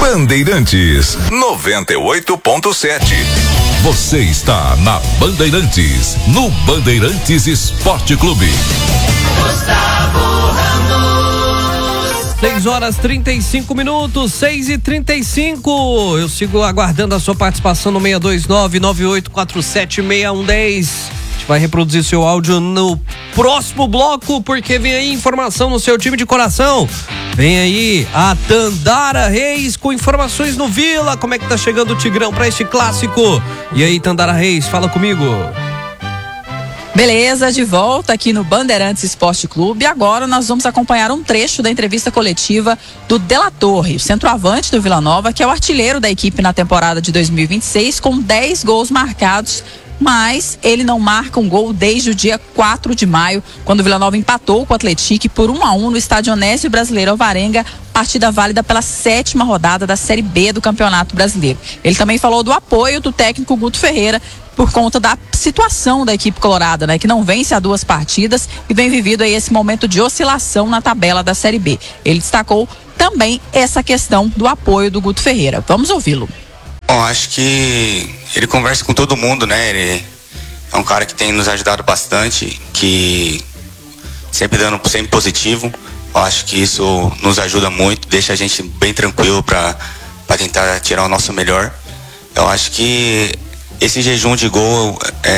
Bandeirantes 98.7. Você está na Bandeirantes, no Bandeirantes Esporte Clube. Gustavo Ramos. 6:35, 6:35. Eu sigo aguardando a sua participação no 62998476110. Vai reproduzir seu áudio no próximo bloco, porque vem aí informação no seu time de coração. Vem aí a Tandara Reis com informações no Vila. Como é que tá chegando o Tigrão para este clássico? E aí, Tandara Reis, fala comigo. Beleza, de volta aqui no Bandeirantes Esporte Clube. Agora nós vamos acompanhar um trecho da entrevista coletiva do De La Torre, o centroavante do Vila Nova, que é o artilheiro da equipe na temporada de 2026, com 10 gols marcados. Mas ele não marca um gol desde o dia 4 de maio, quando o Vila Nova empatou com o Atlético por 1-1 no estádio Onésio Brasileiro Alvarenga, partida válida pela 7ª rodada da Série B do Campeonato Brasileiro. Ele também falou do apoio do técnico Guto Ferreira por conta da situação da equipe colorada, né, que não vence há 2 partidas e vem vivido aí esse momento de oscilação na tabela da Série B. Ele destacou também essa questão do apoio do Guto Ferreira. Vamos ouvi-lo. Bom, acho que ele conversa com todo mundo, né? Ele é um cara que tem nos ajudado bastante, que sempre positivo. Eu acho que isso nos ajuda muito, deixa a gente bem tranquilo para tentar tirar o nosso melhor. Eu acho que esse jejum de gol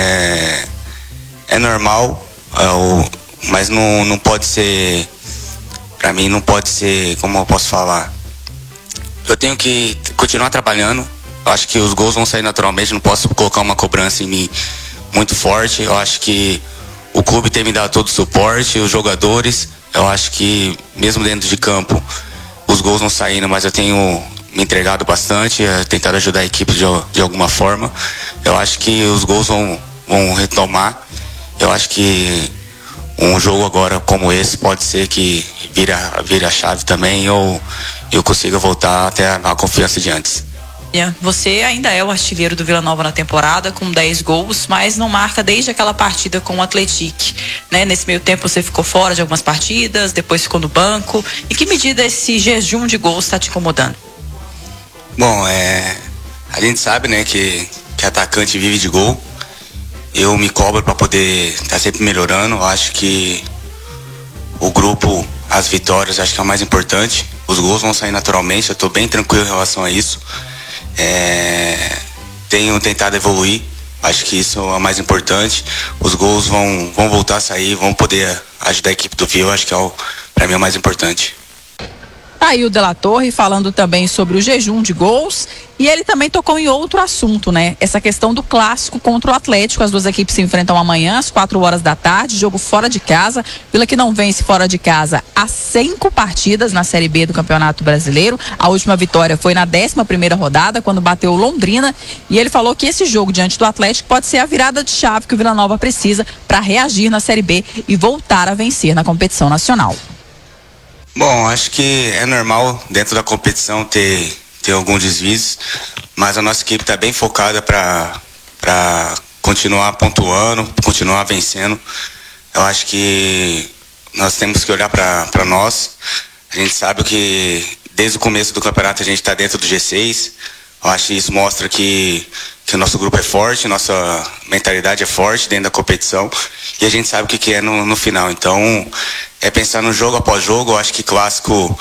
é normal, mas não pode ser, para mim não pode ser, como eu posso falar. Eu tenho que continuar trabalhando. Eu acho que os gols vão sair naturalmente, não posso colocar uma cobrança em mim muito forte. Eu acho que o clube tem me dado todo o suporte, os jogadores. Eu acho que mesmo dentro de campo os gols vão saindo, mas eu tenho me entregado bastante, tentado ajudar a equipe de alguma forma. Eu acho que os gols vão retomar. Eu acho que um jogo agora como esse pode ser que vire a chave também, ou eu consiga voltar até a confiança de antes. Você ainda é o artilheiro do Vila Nova na temporada, com 10 gols, mas não marca desde aquela partida com o Atlético, né? Nesse meio tempo você ficou fora de algumas partidas, depois ficou no banco. Em que medida esse jejum de gols está te incomodando? Bom, a gente sabe, né, que atacante vive de gol. Eu me cobro para poder estar sempre melhorando. Eu acho que o grupo, as vitórias, acho que é o mais importante. Os gols vão sair naturalmente, eu estou bem tranquilo em relação a isso. Tenho tentado evoluir, acho que isso é o mais importante. Os gols vão voltar a sair, vão poder ajudar a equipe do Vila, acho que para mim é o mais importante. Aí o De La Torre falando também sobre o jejum de gols, e ele também tocou em outro assunto, né? Essa questão do clássico contra o Atlético. As duas equipes se enfrentam amanhã às 4h, jogo fora de casa. Vila que não vence fora de casa há 5 partidas na Série B do Campeonato Brasileiro. A última vitória foi na 11ª rodada, quando bateu o Londrina, e ele falou que esse jogo diante do Atlético pode ser a virada de chave que o Vila Nova precisa para reagir na Série B e voltar a vencer na competição nacional. Bom, acho que é normal dentro da competição ter alguns desvios, mas a nossa equipe está bem focada para continuar pontuando, continuar vencendo. Eu acho que nós temos que olhar para nós. A gente sabe que desde o começo do campeonato a gente está dentro do G6. Eu acho que isso mostra que o nosso grupo é forte, nossa mentalidade é forte dentro da competição, e a gente sabe o que é no final. Então, é pensar no jogo após jogo. Eu acho que clássico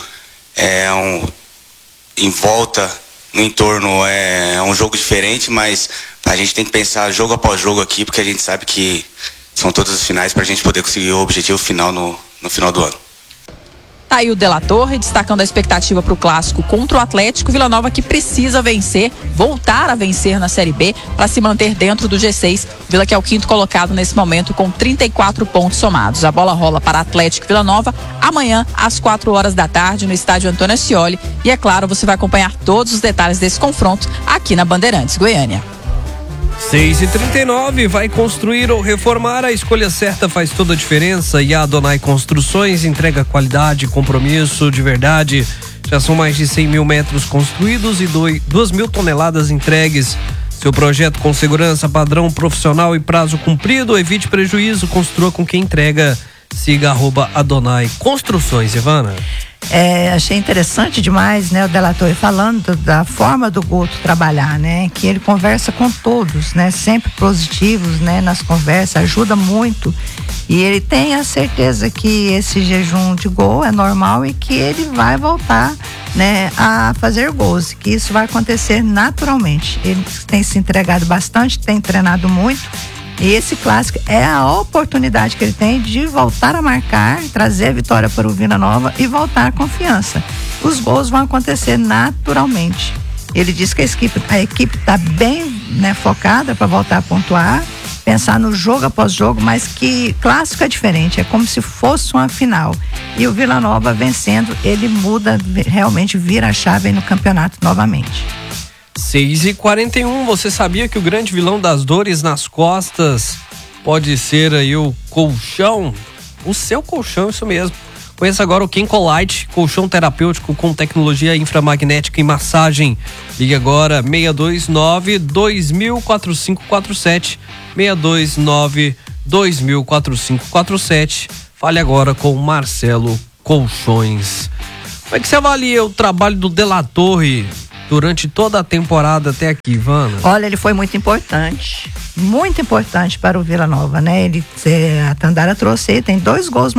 em volta, no entorno, é um jogo diferente, mas a gente tem que pensar jogo após jogo aqui, porque a gente sabe que são todas as finais para a gente poder conseguir o objetivo final no final do ano. Tá aí o De La Torre destacando a expectativa para o clássico contra o Atlético. Vila Nova que precisa vencer, voltar a vencer na Série B para se manter dentro do G6. Vila que é o 5º colocado nesse momento com 34 pontos somados. A bola rola para Atlético e Vila Nova amanhã às 4h no estádio Antônio Ascioli. E é claro, você vai acompanhar todos os detalhes desse confronto aqui na Bandeirantes Goiânia. 6h39, vai construir ou reformar? A escolha certa faz toda a diferença, e a Adonai Construções entrega qualidade e compromisso de verdade. Já são mais de 100 mil metros construídos e 2.000 toneladas entregues. Seu projeto com segurança, padrão profissional e prazo cumprido. Evite prejuízo, construa com quem entrega. siga @Adonai Construções. Ivana. Achei interessante demais, né, o De La Torre falando da forma do Guto trabalhar, né, que ele conversa com todos, né, sempre positivos, né, nas conversas, ajuda muito, e ele tem a certeza que esse jejum de gol é normal e que ele vai voltar, né, a fazer gols, que isso vai acontecer naturalmente. Ele tem se entregado bastante, tem treinado muito. E esse clássico é a oportunidade que ele tem de voltar a marcar, trazer a vitória para o Vila Nova e voltar a confiança. Os gols vão acontecer naturalmente. Ele diz que a equipe está bem, né, focada para voltar a pontuar, pensar no jogo após jogo, mas que clássico é diferente, é como se fosse uma final. E o Vila Nova vencendo, ele muda, realmente vira a chave no campeonato novamente. 6h41, você sabia que o grande vilão das dores nas costas pode ser aí o colchão? O seu colchão, isso mesmo. Conheça agora o Kencolite, colchão terapêutico com tecnologia inframagnética e massagem. Ligue agora 629-2000-4547, 629-2000-4547. Fale agora com Marcelo Colchões. Como é que você avalia o trabalho do De La Torre durante toda a temporada até aqui, Ivana? Olha, ele foi muito importante para o Vila Nova, né? A Tandara trouxe, tem 10 gols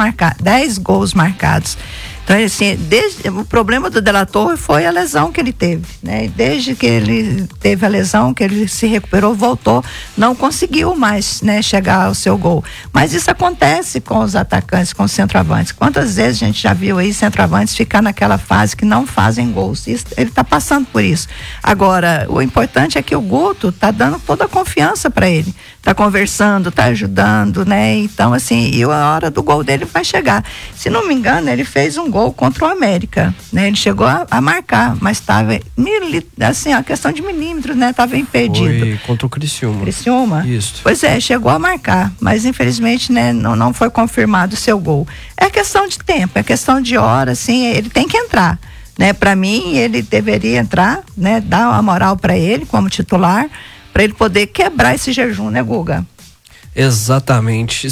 marcados. Então, assim, o problema do De La Torre foi a lesão que ele teve, né? Desde que ele teve a lesão, que ele se recuperou, voltou, não conseguiu mais, né, chegar ao seu gol. Mas isso acontece com os atacantes, com os centroavantes. Quantas vezes a gente já viu aí centroavantes ficar naquela fase que não fazem gols? Ele está passando por isso. Agora, o importante é que o Guto está dando toda a confiança para ele. Está conversando, está ajudando, né? Então, assim, e a hora do gol dele vai chegar. Se não me engano, ele fez um gol contra o América, né? Ele chegou a marcar, mas estava assim, a questão de milímetros, né? Estava impedido. Foi contra o Criciúma. Criciúma? Isso. Pois é, chegou a marcar, mas infelizmente, né, não foi confirmado o seu gol. É questão de tempo, é questão de hora, assim, ele tem que entrar, né? Para mim, ele deveria entrar, né? Dar uma moral para ele como titular, para ele poder quebrar esse jejum, né, Guga? Exatamente.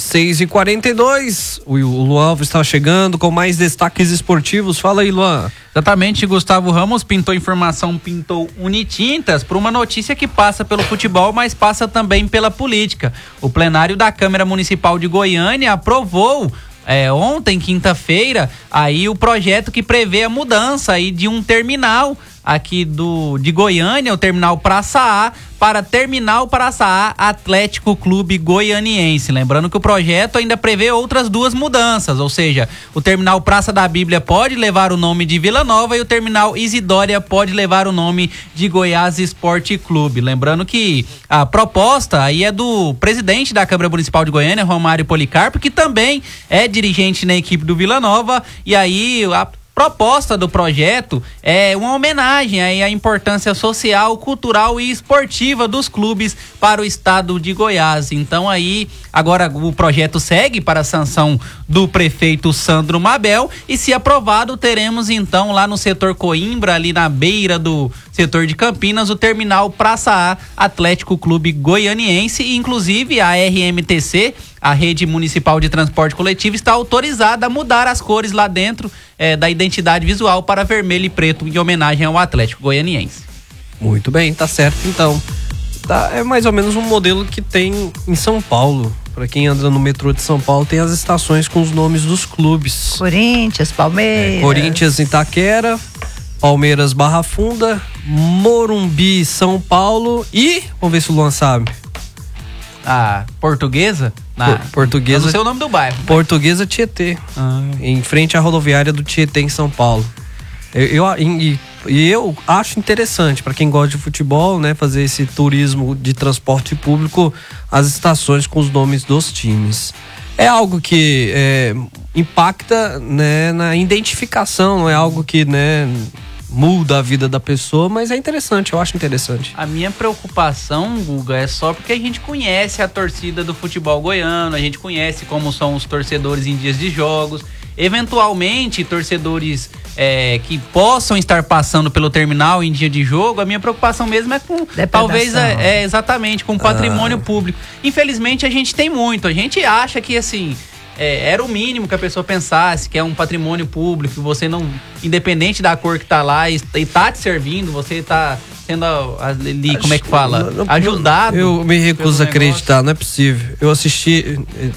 6h42, o Luan Alves está chegando com mais destaques esportivos. Fala aí, Luan. Exatamente, Gustavo Ramos pintou Unitintas para uma notícia que passa pelo futebol, mas passa também pela política. O plenário da Câmara Municipal de Goiânia aprovou ontem, quinta-feira, aí o projeto que prevê a mudança aí de um terminal aqui de Goiânia, o terminal Praça A, para Terminal Praça A Atlético Clube Goianiense. Lembrando que o projeto ainda prevê outras 2 mudanças, ou seja, o terminal Praça da Bíblia pode levar o nome de Vila Nova e o terminal Isidória pode levar o nome de Goiás Esporte Clube. Lembrando que a proposta aí é do presidente da Câmara Municipal de Goiânia, Romário Policarpo, que também é dirigente na equipe do Vila Nova, e aí a proposta do projeto é uma homenagem aí à importância social, cultural e esportiva dos clubes para o estado de Goiás. Então aí, agora o projeto segue para a sanção do prefeito Sandro Mabel e, se aprovado, teremos então lá no setor Coimbra, ali na beira do setor de Campinas, o terminal Praça A Atlético Clube Goianiense, e inclusive a RMTC, a Rede Municipal de Transporte Coletivo, está autorizada a mudar as cores lá dentro da identidade visual para vermelho e preto, em homenagem ao Atlético Goianiense. Muito bem, tá certo então. É mais ou menos um modelo que tem em São Paulo. Para quem anda no metrô de São Paulo, tem as estações com os nomes dos clubes. Corinthians, Palmeiras. Corinthians, Itaquera, Palmeiras, Barra Funda, Morumbi, São Paulo e... Vamos ver se o Luan sabe. A Portuguesa? Portuguesa. Não sei o nome do bairro. Portuguesa Tietê. Em frente à rodoviária do Tietê, em São Paulo. Eu acho interessante, para quem gosta de futebol, né, fazer esse turismo de transporte público, as estações com os nomes dos times. É algo que impacta, né, na identificação, não é algo que, né, muda a vida da pessoa, mas é interessante, eu acho interessante. A minha preocupação, Guga, é só porque a gente conhece a torcida do futebol goiano, a gente conhece como são os torcedores em dias de jogos. Eventualmente, torcedores que possam estar passando pelo terminal em dia de jogo, a minha preocupação mesmo é com, talvez, exatamente, com o patrimônio público. Infelizmente, a gente tem muito, a gente acha que, assim, era o mínimo que a pessoa pensasse, que é um patrimônio público, que você não, independente da cor que tá lá e tá te servindo, você tá sendo ali, como é que fala? Ajudado. Eu me recuso a acreditar, não é possível. Eu assisti,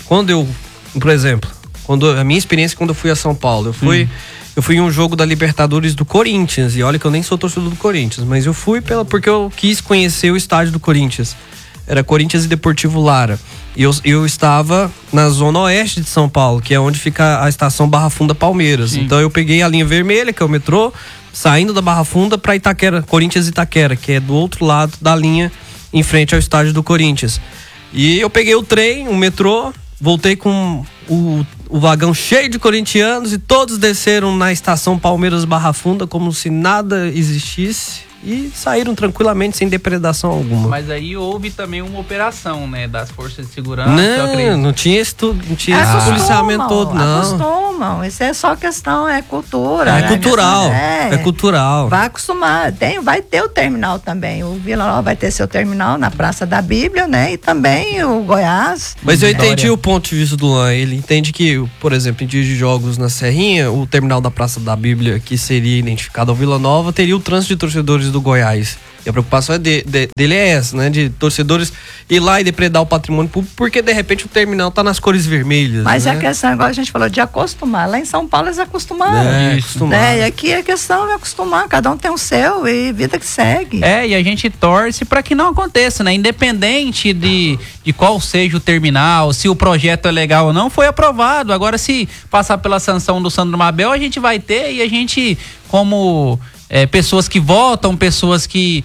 por exemplo, a minha experiência quando eu fui a São Paulo, eu fui em um jogo da Libertadores do Corinthians, e olha que eu nem sou torcedor do Corinthians, mas eu fui porque eu quis conhecer o estádio do Corinthians. Era Corinthians e Deportivo Lara. E eu estava na zona oeste de São Paulo, que é onde fica a estação Barra Funda Palmeiras. Sim. Então eu peguei a linha vermelha, que é o metrô, saindo da Barra Funda para Itaquera, Corinthians Itaquera, que é do outro lado da linha, em frente ao estádio do Corinthians. E eu peguei o trem, o metrô, voltei com o vagão cheio de corintianos e todos desceram na estação Palmeiras Barra Funda como se nada existisse. E saíram tranquilamente, sem depredação alguma. Mas aí houve também uma operação, né, das forças de segurança. Não tinha esse policiamento todo, não. Acostumam, isso é só questão, é cultura. É cultural, é cultural. Vai acostumar, vai ter o terminal também. O Vila Nova vai ter seu terminal na Praça da Bíblia, né, e também o Goiás. Mas eu entendi o ponto de vista do Luan. Ele entende que, por exemplo, em dias de jogos na Serrinha, o terminal da Praça da Bíblia, que seria identificado ao Vila Nova, teria o trânsito de torcedores do Goiás. E a preocupação dele é essa, né? De torcedores ir lá e depredar o patrimônio público, porque de repente o terminal tá nas cores vermelhas. Mas né? é a questão, igual a gente falou, de acostumar. Lá em São Paulo eles acostumaram. Acostumar. E aqui a questão é acostumar, cada um tem o seu e vida que segue. E a gente torce para que não aconteça, né? Independente de qual seja o terminal, se o projeto é legal ou não, foi aprovado. Agora, se passar pela sanção do Sandro Mabel, a gente vai ter, e a gente, como pessoas que votam, pessoas que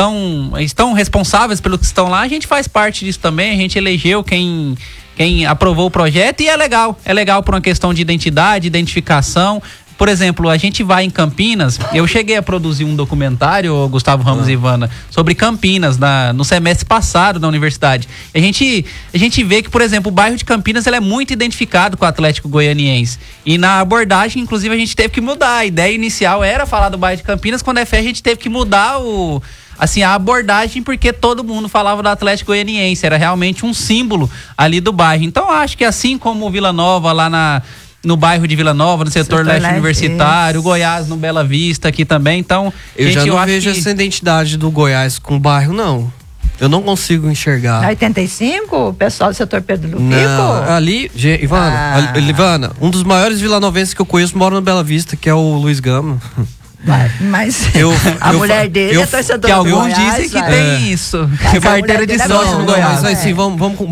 estão responsáveis pelo que estão lá, a gente faz parte disso também, a gente elegeu quem aprovou o projeto, e é legal por uma questão de identidade, identificação. Por exemplo, a gente vai em Campinas, eu cheguei a produzir um documentário, Gustavo Ramos e Ivana, sobre Campinas, no semestre passado da universidade. A gente vê que, por exemplo, o bairro de Campinas ele é muito identificado com o Atlético Goianiense. E na abordagem, inclusive, a gente teve que mudar. A ideia inicial era falar do bairro de Campinas, quando é fé a gente teve que mudar a abordagem, porque todo mundo falava do Atlético Goianiense. Era realmente um símbolo ali do bairro. Então, acho que assim como o Vila Nova lá no bairro de Vila Nova, no setor leste universitário, Goiás no Bela Vista aqui também, então... Eu já não vejo essa identidade do Goiás com o bairro, não. Eu não consigo enxergar. Na 85, o pessoal do setor Pedro do Pico? Não, ali, Ivana, um dos maiores vilanovenses que eu conheço mora no Bela Vista, que é o Luiz Gama. Mas a mulher dele é torcedora que alguns dizem que tem isso. Que carteira de sócio no Goiás. Mas assim,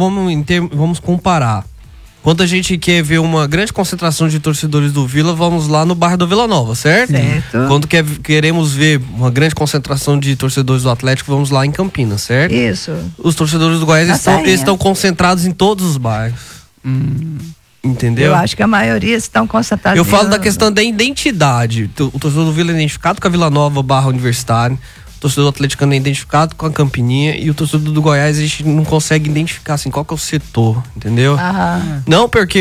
vamos comparar. Quando a gente quer ver uma grande concentração de torcedores do Vila, vamos lá no bairro do Vila Nova, certo? Quando queremos ver uma grande concentração de torcedores do Atlético, vamos lá em Campinas, certo? Isso. Os torcedores do Goiás estão concentrados em todos os bairros. Entendeu? Eu acho que a maioria estão concentrados. Eu falo da questão da identidade. O torcedor do Vila é identificado com a Vila Nova / Universitário. O torcedor atleticano é identificado com a Campininha, e o torcedor do Goiás a gente não consegue identificar assim, qual que é o setor, entendeu? Não porque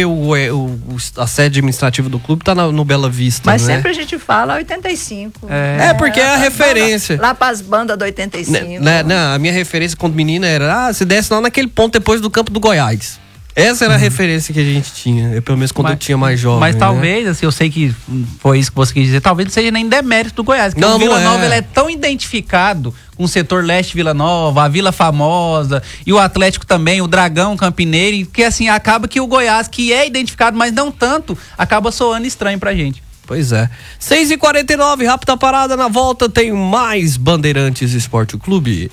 a sede administrativa do clube tá no Bela Vista, mas né? sempre a gente fala 85. Porque é a referência. Lá pras bandas do 85. A minha referência quando menina era, você desce lá naquele ponto depois do campo do Goiás. Essa era a referência que a gente tinha, pelo menos quando eu tinha mais jovem. Mas talvez, assim, eu sei que foi isso que você quis dizer, talvez não seja nem demérito do Goiás. Porque não, o Vila Nova ele é tão identificado com o setor leste Vila Nova, a Vila Famosa, e o Atlético também, o Dragão Campineiro, que assim, acaba que o Goiás, que é identificado, mas não tanto, acaba soando estranho pra gente. Pois é. 6h49, rápida parada, na volta tem mais Bandeirantes Esporte Clube.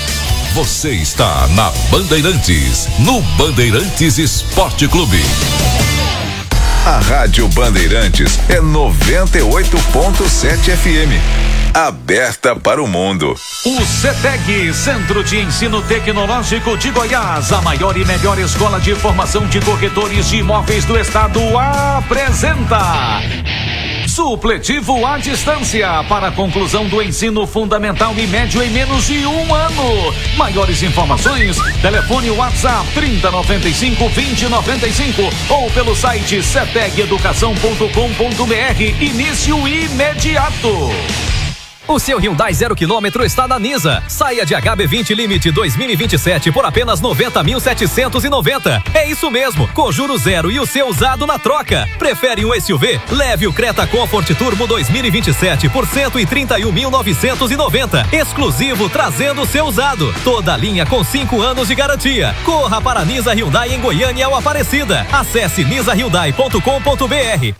Você está na Bandeirantes, no Bandeirantes Esporte Clube. A Rádio Bandeirantes é 98.7 FM. Aberta para o mundo. O CETEG, Centro de Ensino Tecnológico de Goiás, a maior e melhor escola de formação de corretores de imóveis do estado, apresenta Supletivo à Distância para a conclusão do ensino fundamental e médio em menos de 1 ano. Maiores informações, telefone WhatsApp 3095-2095 ou pelo site cetegeducação.com.br. Início imediato. O seu Hyundai 0 km está na Nisa. Saia de HB20 Limite 2027 por apenas 90.790. É isso mesmo, com juros zero e o seu usado na troca. Prefere um SUV? Leve o Creta Comfort Turbo 2027 por 131.990. Exclusivo, trazendo o seu usado. Toda a linha com 5 anos de garantia. Corra para a Nisa Hyundai em Goiânia ou Aparecida. Acesse nisahyundai.com.br.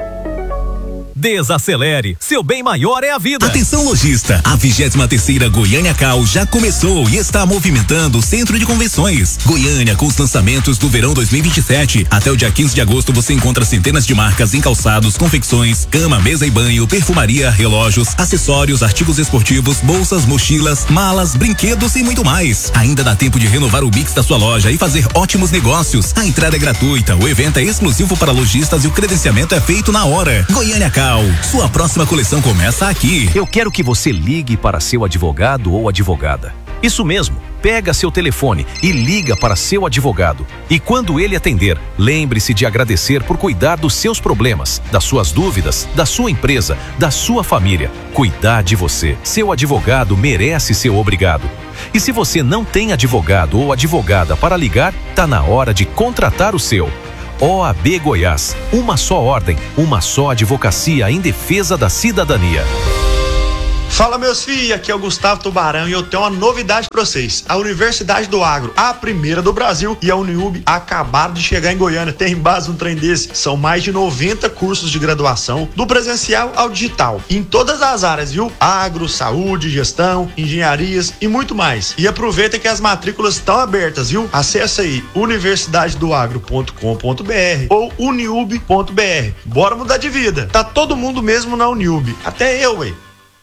Desacelere, seu bem maior é a vida. Atenção lojista, a 23ª Goiânia Cal já começou e está movimentando o centro de convenções. Goiânia com os lançamentos do verão 2027. Até o dia 15 de agosto você encontra centenas de marcas em calçados, confecções, cama, mesa e banho, perfumaria, relógios, acessórios, artigos esportivos, bolsas, mochilas, malas, brinquedos e muito mais. Ainda dá tempo de renovar o mix da sua loja e fazer ótimos negócios. A entrada é gratuita, o evento é exclusivo para lojistas e o credenciamento é feito na hora. Goiânia Cal, sua próxima coleção começa aqui. Eu quero que você ligue para seu advogado ou advogada. Isso mesmo, pega seu telefone e liga para seu advogado. E quando ele atender, lembre-se de agradecer por cuidar dos seus problemas, das suas dúvidas, da sua empresa, da sua família. Cuidar de você. Seu advogado merece ser obrigado. E se você não tem advogado ou advogada para ligar, tá na hora de contratar o seu. OAB Goiás, uma só ordem, uma só advocacia em defesa da cidadania. Fala meus filhos, aqui é o Gustavo Tubarão e eu tenho uma novidade pra vocês. A Universidade do Agro, a primeira do Brasil, e a Uniub acabaram de chegar em Goiânia. Tem base um trem desse? São mais de 90 cursos de graduação, do presencial ao digital, em todas as áreas, viu? Agro, saúde, gestão, engenharias e muito mais. E aproveita que as matrículas estão abertas, viu? Acesse aí universidadedoagro.com.br ou uniub.br. Bora mudar de vida. Tá todo mundo mesmo na Uniub, até eu, ué.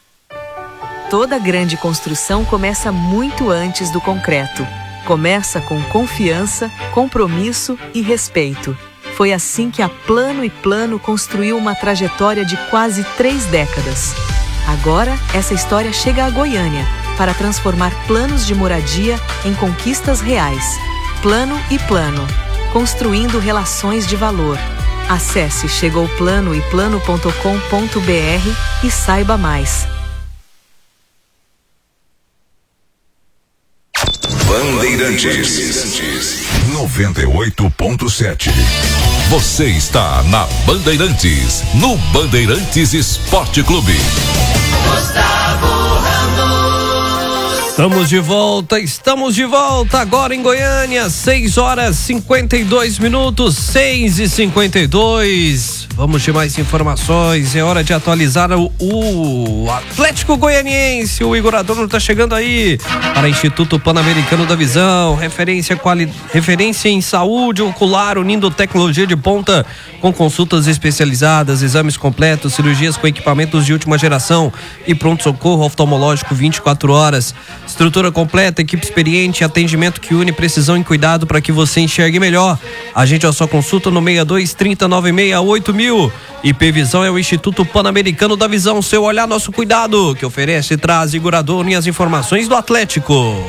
Toda grande construção começa muito antes do concreto. Começa com confiança, compromisso e respeito. Foi assim que a Plano & Plano construiu uma trajetória de quase 3 décadas. Agora, essa história chega a Goiânia para transformar planos de moradia em conquistas reais. Plano & Plano, construindo relações de valor. Acesse chegouplanoeplano.com.br e saiba mais. Bandeirantes 98.7. Você está na Bandeirantes, no Bandeirantes Esporte Clube. Gustavo Ramos. Estamos de volta agora em Goiânia, 6h52, 6h52. Vamos de mais informações, é hora de atualizar o Atlético Goianiense. O Igor Adorno está chegando aí para Instituto Pan-Americano da Visão, referência em saúde ocular, unindo tecnologia de ponta com consultas especializadas, exames completos, cirurgias com equipamentos de última geração e pronto-socorro oftalmológico 24 horas. Estrutura completa, equipe experiente, atendimento que une precisão e cuidado para que você enxergue melhor. Agende a sua consulta no 62-3096-8000. IP Visão é o Instituto Pan-Americano da Visão, seu olhar, nosso cuidado, que oferece e traz Igor Adorno e as informações do Atlético.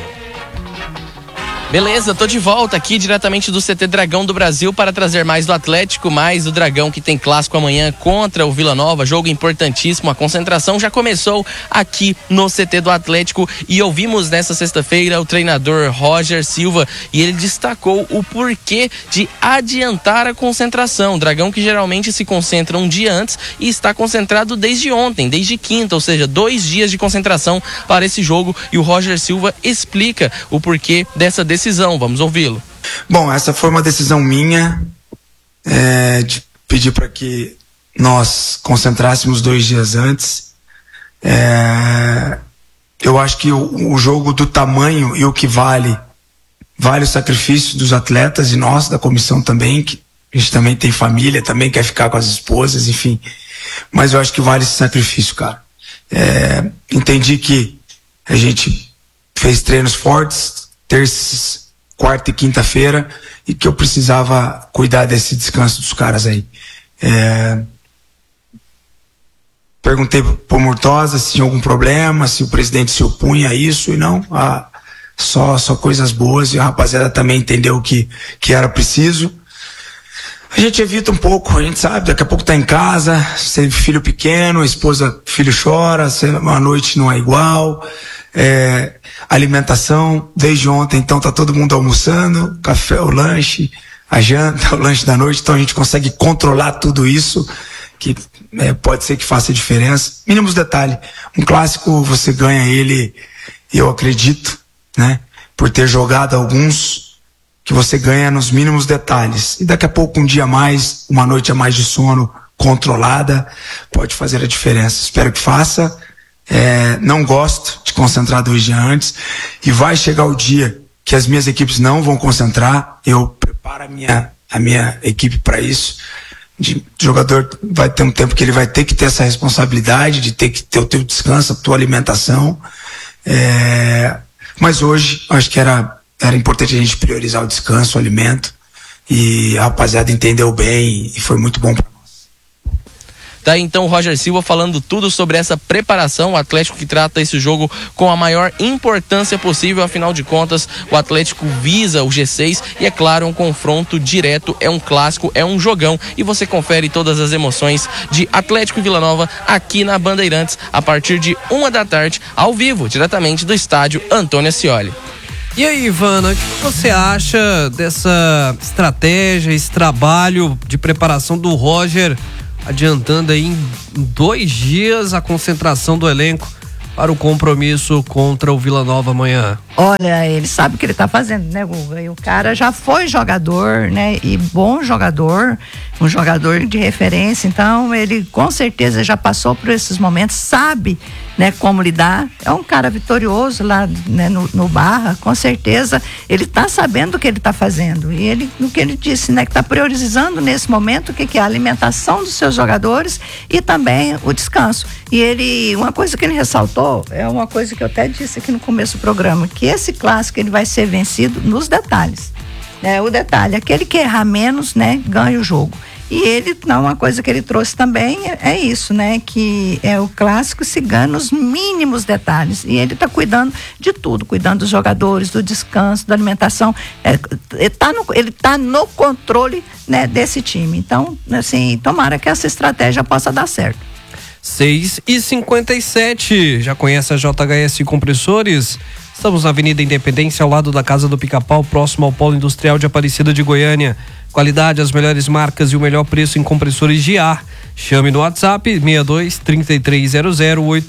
Beleza, tô de volta aqui diretamente do CT Dragão do Brasil para trazer mais do Atlético, mais do Dragão, que tem clássico amanhã contra o Vila Nova, jogo importantíssimo. A concentração já começou aqui no CT do Atlético e ouvimos nessa sexta-feira o treinador Roger Silva e ele destacou o porquê de adiantar a concentração. O Dragão que geralmente se concentra um dia antes e está concentrado desde ontem, desde quinta, ou seja, 2 dias de concentração para esse jogo, e o Roger Silva explica o porquê dessa decisão. Vamos ouvi-lo. Bom, essa foi uma decisão minha, de pedir para que nós concentrássemos 2 dias antes. Eu acho que o jogo do tamanho e o que vale o sacrifício dos atletas e nós, da comissão também, que a gente também tem família, também quer ficar com as esposas, enfim. Mas eu acho que vale esse sacrifício, cara. Entendi que a gente fez treinos fortes, terça, quarta e quinta-feira, e que eu precisava cuidar desse descanso dos caras aí. Perguntei pro Murtosa se tinha algum problema, se o presidente se opunha a isso, e não, só coisas boas, e a rapaziada também entendeu que era preciso. A gente evita um pouco, a gente sabe, daqui a pouco tá em casa, você filho pequeno, esposa, filho chora, uma noite não é igual, alimentação, desde ontem, então tá todo mundo almoçando, café, o lanche, a janta, o lanche da noite, então a gente consegue controlar tudo isso, que pode ser que faça diferença. Mínimos detalhes, um clássico você ganha ele, eu acredito, né, por ter jogado alguns, que você ganha nos mínimos detalhes. E daqui a pouco, um dia a mais, uma noite a mais de sono controlada, pode fazer a diferença. Espero que faça. Não gosto de concentrar 2 dias antes. E vai chegar o dia que as minhas equipes não vão concentrar. Eu preparo a minha equipe para isso. O jogador vai ter um tempo que ele vai ter que ter essa responsabilidade, de ter que ter o teu descanso, a tua alimentação. Mas hoje, acho que era importante a gente priorizar o descanso, o alimento, e a rapaziada entendeu bem e foi muito bom para nós. Tá, então o Roger Silva falando tudo sobre essa preparação, o Atlético que trata esse jogo com a maior importância possível, afinal de contas o Atlético visa o G6 e é claro, um confronto direto, é um clássico, é um jogão, e você confere todas as emoções de Atlético e Vila Nova aqui na Bandeirantes a partir de 1 da tarde, ao vivo, diretamente do estádio Antônio Ascioli. E aí, Ivana, o que você acha dessa estratégia, esse trabalho de preparação do Roger, adiantando aí em 2 dias a concentração do elenco para o compromisso contra o Vila Nova amanhã? Olha, ele sabe o que ele tá fazendo, né, Guga? E o cara já foi jogador, né? E bom jogador, um jogador de referência, então ele com certeza já passou por esses momentos, sabe, né, como lidar. É um cara vitorioso lá, né, no Barra, com certeza ele tá sabendo o que ele tá fazendo. E ele, no que ele disse, né, que tá priorizando nesse momento o que é a alimentação dos seus jogadores e também o descanso. E ele, uma coisa que ele ressaltou, é uma coisa que eu até disse aqui no começo do programa, que esse clássico ele vai ser vencido nos detalhes. O detalhe, aquele que errar menos, né, ganha o jogo. E ele, uma coisa que ele trouxe também é isso, né, que o clássico se ganha nos mínimos detalhes. E ele está cuidando de tudo, cuidando dos jogadores, do descanso, da alimentação. Ele tá no controle, né, desse time. Então, assim, tomara que essa estratégia possa dar certo. 6h57, já conhece a JHS Compressores? Estamos na Avenida Independência, ao lado da Casa do Pica-Pau, próximo ao Polo Industrial de Aparecida de Goiânia. Qualidade, as melhores marcas e o melhor preço em compressores de ar. Chame no WhatsApp 62 3300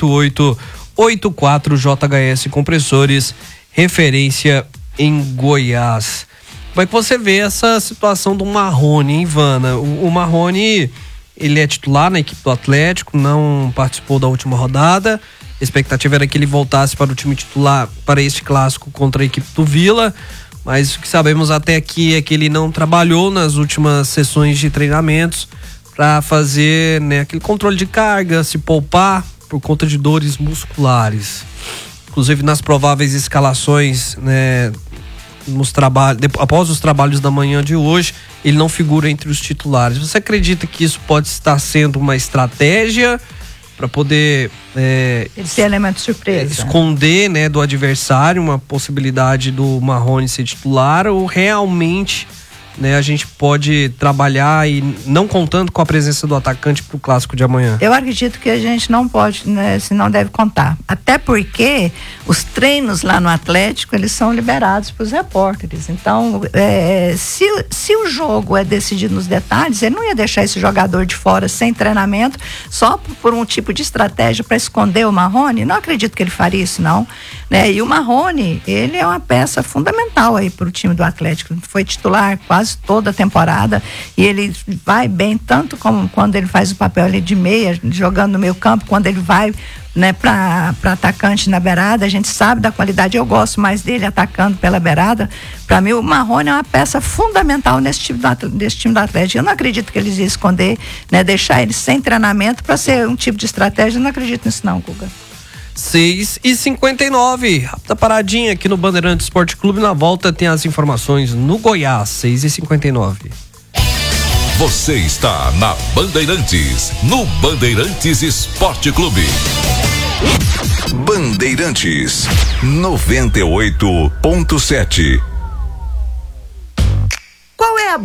8884 JHS Compressores, referência em Goiás. Como é que você vê essa situação do Marrone, hein, Ivana? O Marrone, ele é titular na equipe do Atlético, não participou da última rodada. A expectativa era que ele voltasse para o time titular para este clássico contra a equipe do Vila, mas o que sabemos até aqui é que ele não trabalhou nas últimas sessões de treinamentos para fazer, né, aquele controle de carga, se poupar por conta de dores musculares. Inclusive nas prováveis escalações, né, após os trabalhos da manhã de hoje, ele não figura entre os titulares. Você acredita que isso pode estar sendo uma estratégia para poder esse elemento surpresa, esconder, né, do adversário uma possibilidade do Marrone ser titular, ou realmente, né, a gente pode trabalhar e não contando com a presença do atacante para o clássico de amanhã? Eu acredito que a gente não pode, né, se não deve contar. Até porque os treinos lá no Atlético, eles são liberados para os repórteres. Então, se o jogo é decidido nos detalhes, ele não ia deixar esse jogador de fora sem treinamento, só por um tipo de estratégia para esconder o Marrone. Não acredito que ele faria isso, não. Né? E o Marrone, ele é uma peça fundamental aí para o time do Atlético. Foi titular quase toda a temporada e ele vai bem, tanto como quando ele faz o papel ali de meia, jogando no meio campo, quando ele vai, né, para atacante na beirada. A gente sabe da qualidade, eu gosto mais dele atacando pela beirada. Para mim o Marrone é uma peça fundamental nesse time do Atlético. Eu não acredito que eles iam esconder, né, deixar ele sem treinamento para ser um tipo de estratégia. Eu não acredito nisso não, Guga. 6h59, rápida paradinha aqui no Bandeirantes Esporte Clube. Na volta tem as informações no Goiás. 6h59. Você está na Bandeirantes, no Bandeirantes Esporte Clube. Bandeirantes 98.7. Qual é a